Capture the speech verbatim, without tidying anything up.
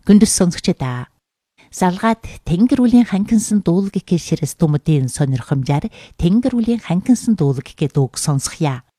Гүндэс сонсогчдаа. Салгаад тэнгэр үлийн ханкинсан дуулаг гэхээс ширэс думдын сонирхомжаар тэнгэр үлийн ханкинсан дуулаг гэдэг үг сонсхийа.